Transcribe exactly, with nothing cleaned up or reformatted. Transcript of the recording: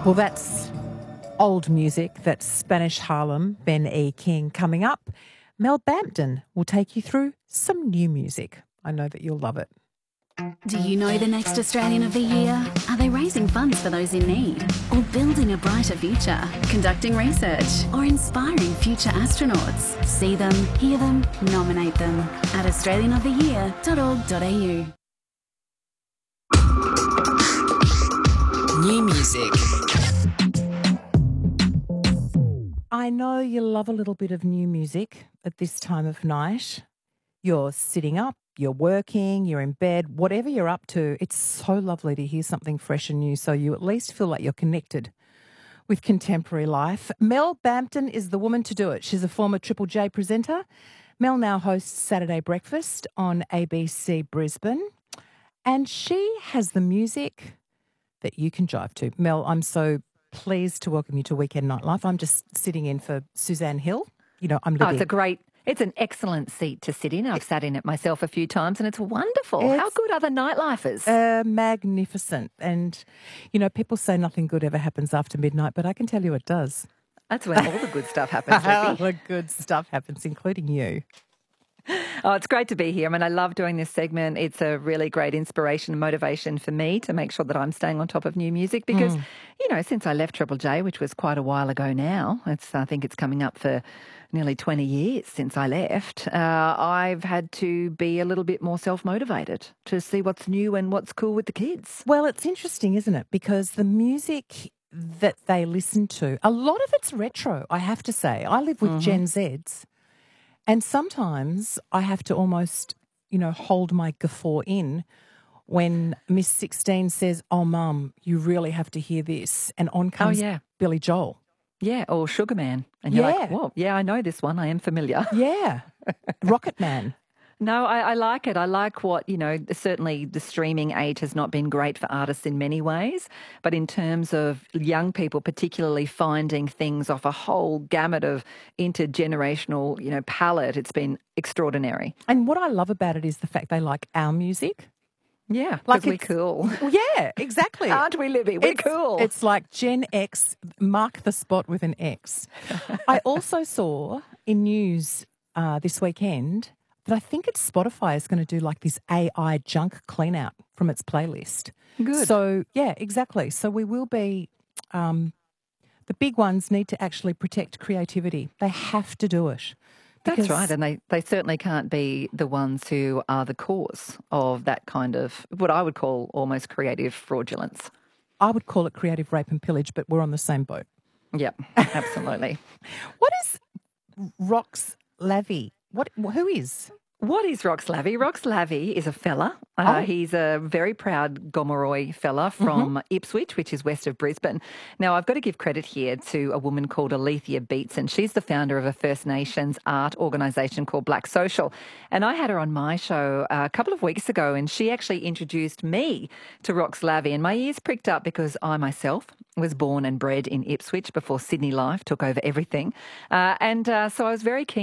Well, that's old music. That's Spanish Harlem, Ben E. King. Coming up, Mel Bampton will take you through some new music. I know that you'll love it. Do you know the next Australian of the Year? Are they raising funds for those in need? Or building a brighter future? Conducting research? Or inspiring future astronauts? See them, hear them, nominate them at australian of the year dot org dot a u. New music. I know you love a little bit of new music at this time of night. You're sitting up, you're working, you're in bed, whatever you're up to, it's so lovely to hear something fresh and new so you at least feel like you're connected with contemporary life. Mel Bampton is the woman to do it. She's a former Triple J presenter. Mel now hosts Saturday Breakfast on A B C Brisbane, and she has the music that you can jive to. Mel, I'm so pleased to welcome you to Weekend Nightlife. I'm just sitting in for Suzanne Hill. You know, I'm living. Oh, it's a great, it's an excellent seat to sit in. I've sat in it myself a few times and it's wonderful. It's, How good are the nightlifers? Uh, magnificent. And, you know, people say nothing good ever happens after midnight, but I can tell you it does. That's when all the good stuff happens, All Libby. the good stuff happens, including you. Oh, it's great to be here. I mean, I love doing this segment. It's a really great inspiration and motivation for me to make sure that I'm staying on top of new music because, mm. you know, since I left Triple J, which was quite a while ago now, it's I think it's coming up for nearly twenty years since I left, uh, I've had to be a little bit more self-motivated to see what's new and what's cool with the kids. Well, it's interesting, isn't it? Because the music that they listen to, a lot of it's retro, I have to say. I live with mm-hmm. Gen Zs. And sometimes I have to almost, you know, hold my guffaw in when Miss sixteen says, oh, Mum, you really have to hear this. And on comes oh, yeah. Billy Joel. Yeah, or Sugar Man. And you're yeah. like, whoa, yeah, I know this one. I am familiar. Yeah. Rocket Man. No, I, I like it. I like what, you know, certainly the streaming age has not been great for artists in many ways, but in terms of young people particularly finding things off a whole gamut of intergenerational, you know, palette, it's been extraordinary. And what I love about it is the fact they like our music. Yeah, like we're cool. Yeah, exactly. Aren't we, Libby? We're it's, cool. It's like Gen X, mark the spot with an X. I also saw in news uh, this weekend but I think it's Spotify is going to do like this A I junk clean out from its playlist. Good. So, yeah, exactly. So we will be, um, the big ones need to actually protect creativity. They have to do it. That's right. And they, they certainly can't be the ones who are the cause of that kind of, what I would call almost creative fraudulence. I would call it creative rape and pillage, but we're on the same boat. Yep, absolutely. What is Rox Lavy? What? Who is? What is Rox Lavy? Rox Lavy is a fella. Uh, oh. He's a very proud Gomeroi fella from mm-hmm. Ipswich, which is west of Brisbane. Now, I've got to give credit here to a woman called Alethea Beatson. She's the founder of a First Nations art organisation called Black Social. And I had her on my show a couple of weeks ago, and she actually introduced me to Rox Lavy. And my ears pricked up because I myself was born and bred in Ipswich before Sydney life took over everything. Uh, and uh, so I was very keen